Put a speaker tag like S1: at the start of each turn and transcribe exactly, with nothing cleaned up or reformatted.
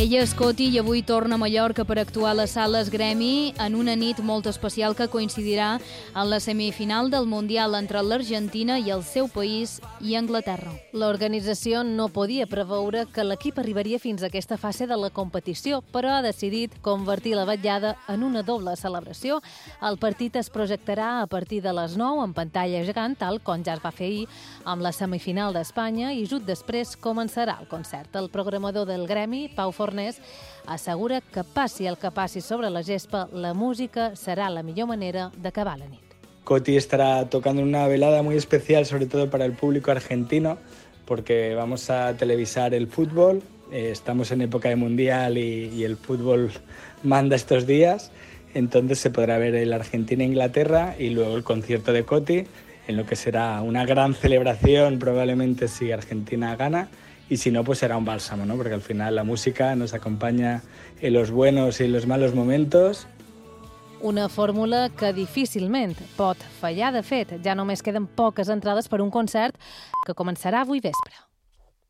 S1: Ella és Coti i avui torna a Mallorca per actuar a les sales Gremi en una nit molt especial que coincidirà en la semifinal del Mundial entre l'Argentina i el seu país i Anglaterra.
S2: L'organització no podia preveure que l'equip arribaria fins a aquesta fase de la competició, però ha decidit convertir la vetllada en una doble celebració. El partit es projectarà a partir de les nou en pantalla gegant, tal com ja es va fer ahir amb la semifinal d'Espanya, i just després començarà el concert. El programador del Gremi, Pau Fornés, assegura que passi el que passi sobre la gespa, la música serà la millor manera d'acabar la nit.
S3: Coti estará tocando una velada muy especial, sobre todo para el público argentino, porque vamos a televisar el fútbol. Eh, estamos en época de mundial y, y el fútbol manda estos días, entonces se podrá ver el Argentina-Inglaterra y luego el concierto de Coti, en lo que será una gran celebración, probablemente si Argentina gana, y si no, pues será un bálsamo, ¿no? Porque al final la música nos acompaña en los buenos y en los malos momentos.
S2: Una fórmula que difícilment pot fallar. De fet, ja només queden poques entrades per un concert que començarà avui vespre.